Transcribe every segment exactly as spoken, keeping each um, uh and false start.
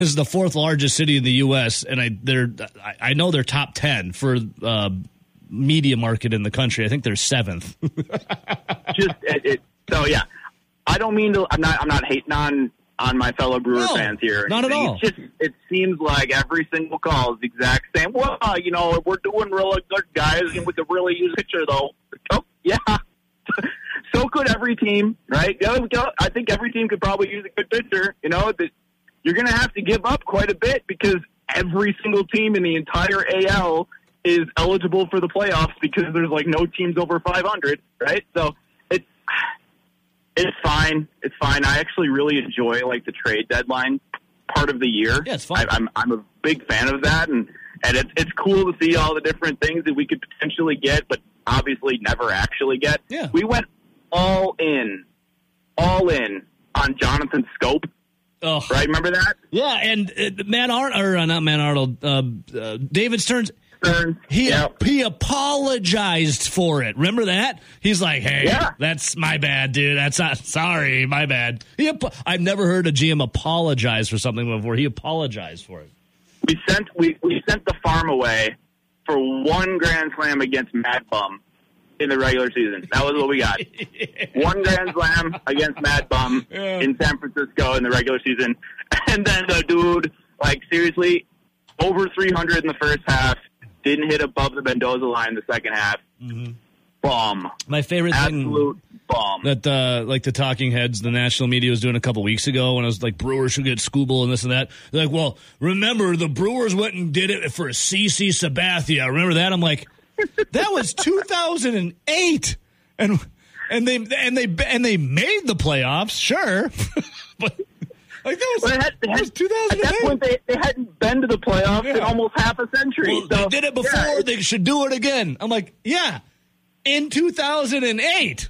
is the fourth largest city in the U S, and I they're I know they're top ten for uh, media market in the country. I think they're seventh. Just it, it, so yeah. I don't mean to. I'm not. I'm not hating on on my fellow Brewer no, fans here. Not at all. It's just it seems like every single call is the exact same. Well, you know, we're doing really good, guys, and we could really use a pitcher though. Oh, yeah. So could every team, right? I think every team could probably use a good pitcher. You know, that you're going to have to give up quite a bit because every single team in the entire A L is eligible for the playoffs because there's like no teams over five hundred, right? So it's. It's fine. It's fine. I actually really enjoy like the trade deadline part of the year. Yeah, it's fun. I, I'm I'm a big fan of that, and and it's it's cool to see all the different things that we could potentially get, but obviously never actually get. Yeah. We went all in, all in on Jonathan Scope. Oh. Right? Remember that? Yeah, and uh, Matt Arnold, or uh, not Matt Arnold, uh, uh, David Stearns. He yep. he apologized for it. Remember that? He's like, "Hey, yeah. that's my bad, dude. That's not sorry, my bad." He ap- I've never heard a G M apologize for something before. He apologized for it. We sent we, we sent the farm away for one grand slam against Mad Bum in the regular season. That was what we got. yeah. One grand slam against Mad Bum yeah. in San Francisco in the regular season, and then the dude, like seriously, over three hundred in the first half. Didn't hit above the Mendoza line in the second half. Mm-hmm. Bomb. My favorite Absolute thing bomb. that uh, like the talking heads, the national media was doing a couple weeks ago when I was like, Brewers should get Skubal and this and that. They're like, well, remember the Brewers went and did it for C C Sabathia. Remember that? I'm like, that was two thousand eight, and and they and they and they made the playoffs, sure, but. Like that was, well, it had, it had, was two thousand eight. At that point, they, they hadn't been to the playoffs yeah. in almost half a century. Well, so, they did it before. Yeah, they should do it again. I'm like, yeah, in two thousand eight.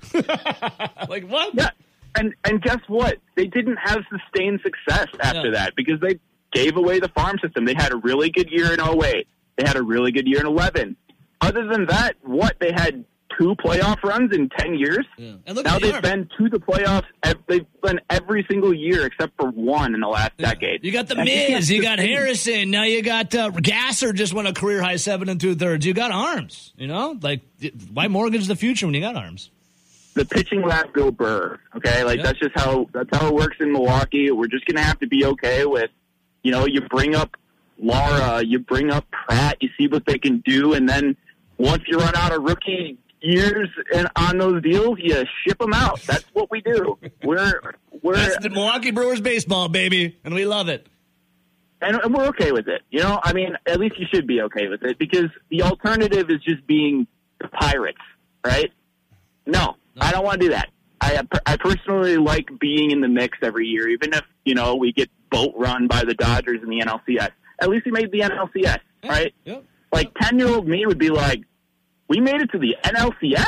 Like, what? Yeah, and and guess what? They didn't have sustained success after yeah. that because they gave away the farm system. They had a really good year in oh eight. They had a really good year in eleven. Other than that, what? They had two playoff runs in ten years. Yeah. And look now at the they've arm. been to the playoffs. They've been every single year except for one in the last yeah. decade. You got the Miz. You got Harrison. Now you got uh, Gasser just won a career high seven and two thirds. You got arms. You know, like why mortgage the future when you got arms? The pitching lab go Burr. Okay, like yeah. that's just how that's how it works in Milwaukee. We're just gonna have to be okay with, you know, you bring up Lara, you bring up Pratt, you see what they can do, and then once you run out of rookie years and on those deals, you ship them out. That's what we do. We're we're That's the Milwaukee Brewers baseball, baby, and we love it. And, and we're okay with it. You know, I mean, at least you should be okay with it because the alternative is just being the Pirates, right? No, no. I don't want to do that. I I personally like being in the mix every year, even if, you know, we get boat run by the Dodgers in the N L C S. At least we made the N L C S, yeah, right? Yeah. Like ten-year-old me would be like, we made it to the N L C S?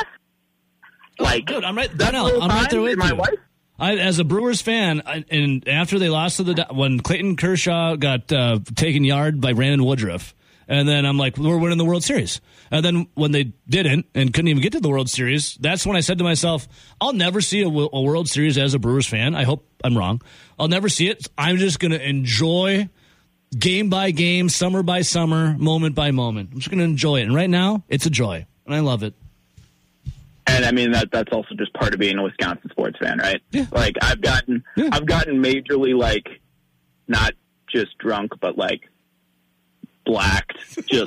Like, oh, dude, I'm right, that's no, I'm right there with my you. Wife? I, as a Brewers fan, I, and after they lost to the when Clayton Kershaw got uh, taken yard by Brandon Woodruff, and then I'm like, we're winning the World Series. And then when they didn't and couldn't even get to the World Series, that's when I said to myself, I'll never see a, a World Series as a Brewers fan. I hope I'm wrong. I'll never see it. I'm just going to enjoy game by game, summer by summer, moment by moment. I'm just going to enjoy it. And right now, it's a joy, and I love it. And I mean that that's also just part of being a Wisconsin sports fan, right? Yeah. Like I've gotten yeah. I've gotten majorly like not just drunk, but like blacked, just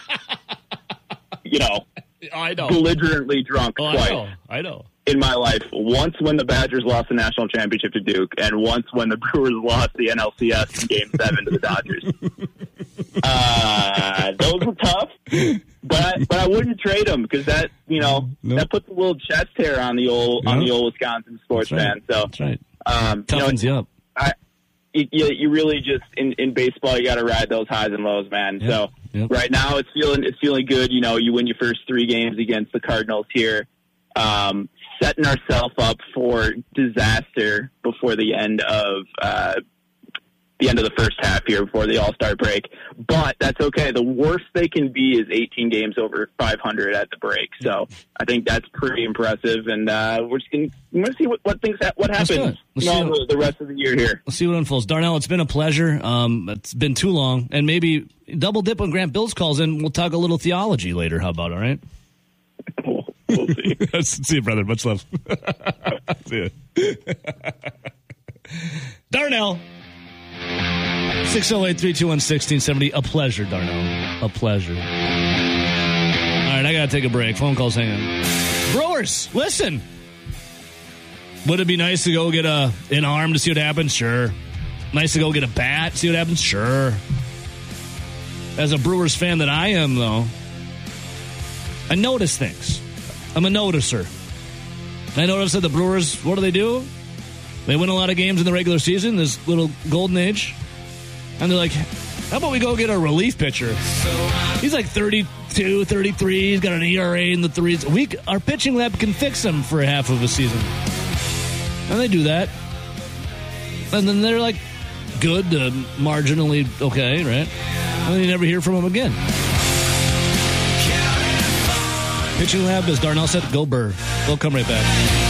you know, I know, belligerently drunk oh, twice. I know. I know. In my life, once when the Badgers lost the national championship to Duke, and once when the Brewers lost the N L C S in Game Seven to the Dodgers. uh, those were tough, but I, but I wouldn't trade them because that you know nope. that puts a little chest hair on the old yep. on the old Wisconsin sports That's right. fan. So That's right. Um, Toughens you, know, you up. I, you, you really just in, in baseball you got to ride those highs and lows, man. Yep. So yep. right now it's feeling it's feeling good. You know, you win your first three games against the Cardinals here. Um, setting ourselves up for disaster before the end of uh, the end of the first half here before the All-Star break. But that's okay. The worst they can be is eighteen games over five hundred at the break. So I think that's pretty impressive. And uh, we're just going to see what, what things ha- what happens you know, the, the rest of the year here. Let's see what unfolds. Darnell, it's been a pleasure. Um, it's been too long. And maybe double dip when Grant Bills calls in. We'll talk a little theology later. How about, all right? We'll, we'll see. See you, brother. Much love. See you. Darnell. six oh eight, three two one, one six seven zero. A pleasure, Darnell. A pleasure. All right, I got to take a break. Phone calls hanging. Brewers, listen. Would it be nice to go get a an arm to see what happens? Sure. Nice to go get a bat, see what happens? Sure. As a Brewers fan that I am, though, I notice things. I'm a noticer. I notice that the Brewers, what do they do? They win a lot of games in the regular season, this little golden age. And they're like, how about we go get a relief pitcher? He's like thirty-two, thirty-three. He's got an E R A in the threes. We, our pitching lab can fix him for a half of a season. And they do that. And then they're like good to marginally okay, right? And then you never hear from him again. Pitching lab, as Darnell said, go Burr. We'll come right back.